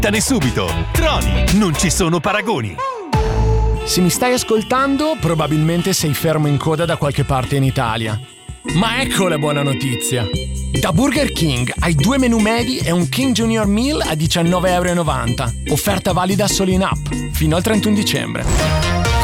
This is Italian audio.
Smanettane subito. Troni, non ci sono paragoni. Se mi stai ascoltando, probabilmente sei fermo in coda da qualche parte in Italia. Ma ecco la buona notizia. Da Burger King hai 2 menù medi e un King Junior Meal a €19,90. Offerta valida solo in app, fino al 31 dicembre.